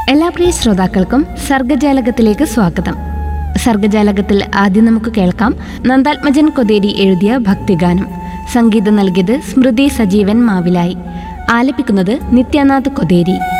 എല്ലാ പ്രിയ ശ്രോതാക്കൾക്കും സർഗജാലകത്തിലേക്ക് സ്വാഗതം. സർഗജാലകത്തിൽ ആദ്യം നമുക്ക് കേൾക്കാം നന്ദാത്മജൻ കൊതേരി എഴുതിയ ഭക്തിഗാനം. സംഗീതം നൽകിയത് സ്മൃതി സജീവൻ മാവിലായി. ആലപിക്കുന്നത് നിത്യാനാഥ് കൊതേരി.